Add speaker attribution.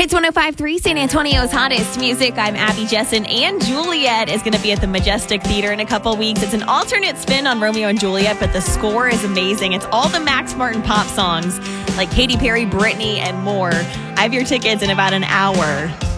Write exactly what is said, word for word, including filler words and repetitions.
Speaker 1: It's one oh five point three, San Antonio's hottest music. I'm Abby Jessen, and Juliet is going to be at the Majestic Theater in a couple weeks. It's an alternate spin on Romeo and Juliet, but the score is amazing. It's all the Max Martin pop songs like Katy Perry, Britney, and more. I have your tickets in about an hour.